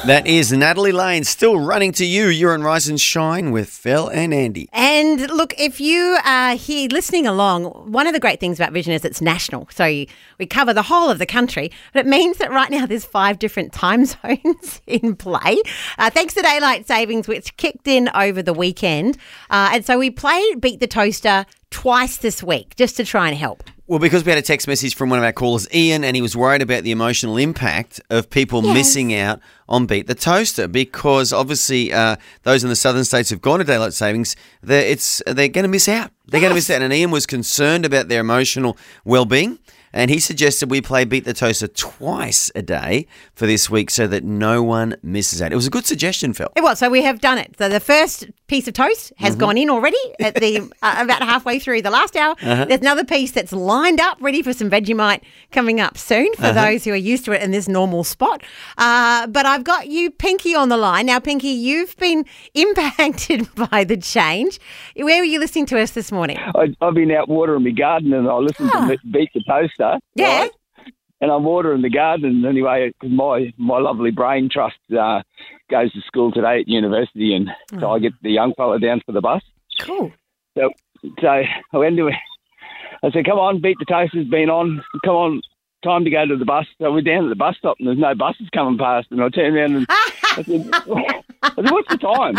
That is Natalie Lane still running to you. You're on Rise and Shine with Phil and Andy. And look, if you are here listening along, one of the great things about Vision is it's national. So we cover the whole of the country, but it means that right now there's 5 different time zones in play, thanks to daylight savings, which kicked in over the weekend. And so we played Beat the Toaster twice this week just to try and help. Well, because we had a text message from one of our callers, Ian, and he was worried about the emotional impact of people missing out on Beat the Toaster because obviously those in the southern states who've gone to daylight savings, they're going to miss out. They're going to miss out. And Ian was concerned about their emotional well-being. And he suggested we play Beat the Toaster twice a day for this week so that no one misses out. It was a good suggestion, Phil. It was. So we have done it. So the first piece of toast has gone in already at the about halfway through the last hour. There's another piece that's lined up, ready for some Vegemite coming up soon for those who are used to it in this normal spot. But I've got you, Pinky, on the line. Now, Pinky, you've been impacted by the change. Where were you listening to us this morning? I've been out watering my garden and I listened to Beat the Toaster. Yeah. Right? And I'm watering the garden anyway because my lovely brain trust goes to school today at university, and so I get the young fella down for the bus. Cool. So I went to it. I said, come on, Beat the Toaster's been on. Come on, time to go to the bus. So we're down at the bus stop and there's no buses coming past. And I turned around and I said, what's the time?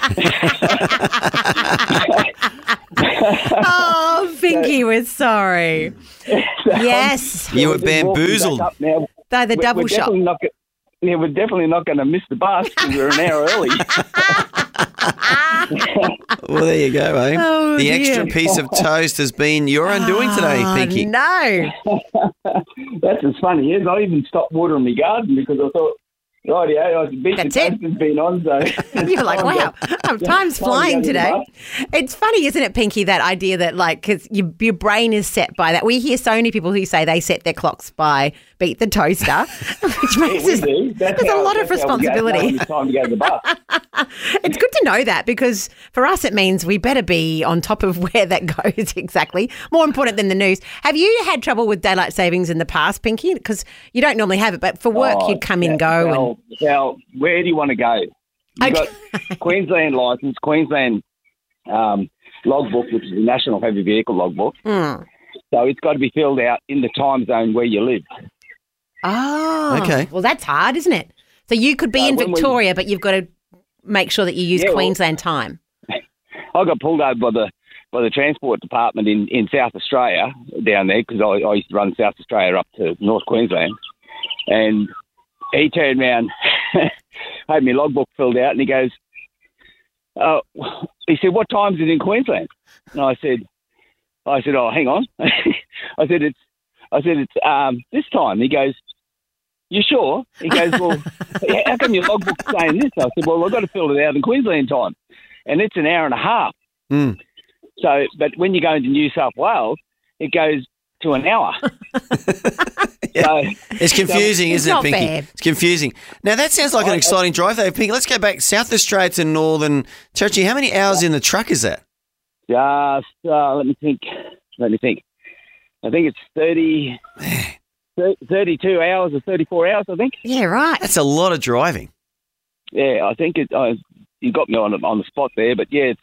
Oh, Pinky, we're sorry. Yes. You were bambboozled. The double shot. We're definitely not going to miss the bus because we're an hour early. Well, there you go, eh? Oh, the dear. extra piece of toast has been your undoing today, Pinky. No. That's as funny as I even stopped watering my garden because I thought, rightio, I Beat the Toaster's been on, so... You're like, wow, time's flying today. It's funny, isn't it, Pinky, that idea that, like, because your brain is set by that. We hear so many people who say they set their clocks by Beat the Toaster, which makes there's a lot of responsibility. It's time to go to the bus. It's good to know that because for us it means we better be on top of where that goes exactly. More important than the news. Have you had trouble with daylight savings in the past, Pinky? Because you don't normally have it, but for work you'd come and go. Well, where do you want to go? You've got Queensland licence, Queensland logbook, which is the National Heavy Vehicle Logbook. So it's got to be filled out in the time zone where you live. Oh, okay. Well, that's hard, isn't it? So you could be in Victoria, but you've got to make sure that you use Queensland time. I got pulled over by the Transport Department in South Australia down there because I used to run South Australia up to North Queensland, and he turned around, had my logbook filled out, and he goes, he said, "What time is it in Queensland?" And I said, "Oh, hang on." I said it's this time. He goes, "You sure?" He goes, "Well, how come your logbook's saying this?" I said, "Well, I've got to fill it out in Queensland time, and it's an hour and a half." So, but when you go into New South Wales, it goes to an hour. So, it's confusing, isn't it, Pinky? Fair. It's confusing. Now, that sounds like an exciting drive, though, Pinky. Let's go back South Australia to Northern Territory. How many hours in the truck is that? Just, let me think. I think it's 32 hours or 34 hours, I think. Yeah, right. That's a lot of driving. Yeah, I think you got me on the spot there, but yeah,